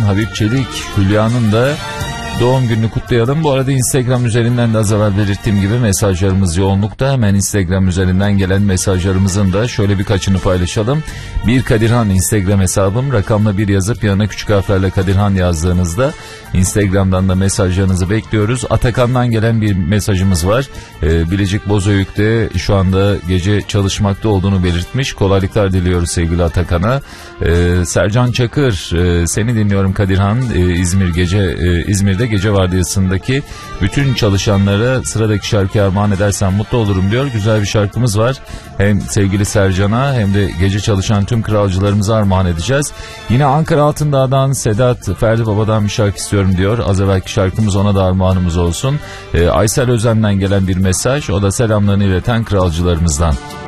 Habib Çelik, Hülya'nın da doğum gününü kutlayalım. Bu arada Instagram üzerinden de az evvel belirttiğim gibi mesajlarımız yoğunlukta. Hemen Instagram üzerinden gelen mesajlarımızın da şöyle birkaçını paylaşalım. Bir Kadirhan Instagram hesabım. Rakamla bir yazıp yanına küçük harflerle Kadirhan yazdığınızda Instagram'dan da mesajlarınızı bekliyoruz. Atakan'dan gelen bir mesajımız var. Bilecik Bozüyük'te şu anda gece çalışmakta olduğunu belirtmiş. Kolaylıklar diliyoruz sevgili Atakan'a. Sercan Çakır, seni dinliyorum Kadirhan. İzmir'de gece vardiyasındaki bütün çalışanlara sıradaki şarkıyı armağan edersen mutlu olurum diyor. Güzel bir şarkımız var. Hem sevgili Sercan'a hem de gece çalışan tüm kralcılarımıza armağan edeceğiz. Yine Ankara Altındağ'dan Sedat, Ferdi Baba'dan bir şarkı istiyorum diyor. Az evvelki şarkımız ona da armağanımız olsun. Aysel Özen'den gelen bir mesaj. O da selamlarını ileten kralcılarımızdan.